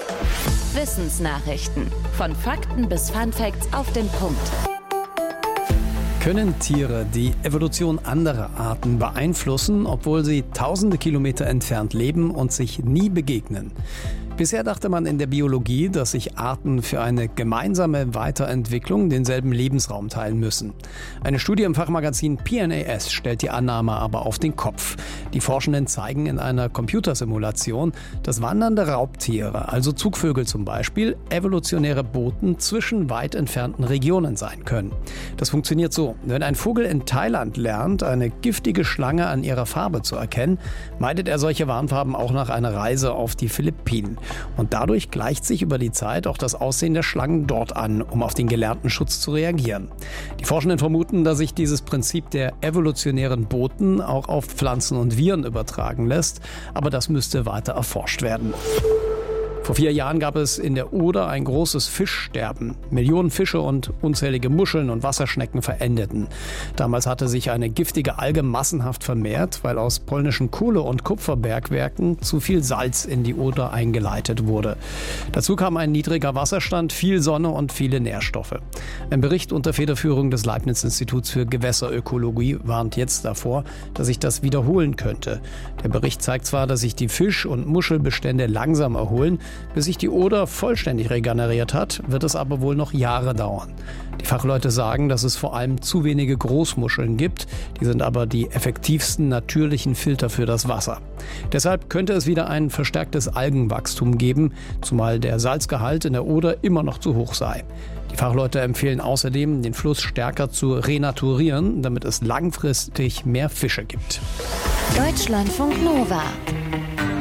Wissensnachrichten. Von Fakten bis Funfacts auf den Punkt. Können Tiere die Evolution anderer Arten beeinflussen, obwohl sie tausende Kilometer entfernt leben und sich nie begegnen? Bisher dachte man in der Biologie, dass sich Arten für eine gemeinsame Weiterentwicklung denselben Lebensraum teilen müssen. Eine Studie im Fachmagazin PNAS stellt die Annahme aber auf den Kopf. Die Forschenden zeigen in einer Computersimulation, dass wandernde Raubtiere, also Zugvögel zum Beispiel, evolutionäre Boten zwischen weit entfernten Regionen sein können. Das funktioniert so: Wenn ein Vogel in Thailand lernt, eine giftige Schlange an ihrer Farbe zu erkennen, meidet er solche Warnfarben auch nach einer Reise auf die Philippinen. Und dadurch gleicht sich über die Zeit auch das Aussehen der Schlangen dort an, um auf den gelernten Schutz zu reagieren. Die Forschenden vermuten, dass sich dieses Prinzip der evolutionären Boten auch auf Pflanzen und Viren übertragen lässt, aber das müsste weiter erforscht werden. Vor 4 Jahren gab es in der Oder ein großes Fischsterben. Millionen Fische und unzählige Muscheln und Wasserschnecken verendeten. Damals hatte sich eine giftige Alge massenhaft vermehrt, weil aus polnischen Kohle- und Kupferbergwerken zu viel Salz in die Oder eingeleitet wurde. Dazu kam ein niedriger Wasserstand, viel Sonne und viele Nährstoffe. Ein Bericht unter Federführung des Leibniz-Instituts für Gewässerökologie warnt jetzt davor, dass sich das wiederholen könnte. Der Bericht zeigt zwar, dass sich die Fisch- und Muschelbestände langsam erholen. Bis sich die Oder vollständig regeneriert hat, wird es aber wohl noch Jahre dauern. Die Fachleute sagen, dass es vor allem zu wenige Großmuscheln gibt. Die sind aber die effektivsten natürlichen Filter für das Wasser. Deshalb könnte es wieder ein verstärktes Algenwachstum geben, zumal der Salzgehalt in der Oder immer noch zu hoch sei. Die Fachleute empfehlen außerdem, den Fluss stärker zu renaturieren, damit es langfristig mehr Fische gibt. Deutschlandfunk Nova.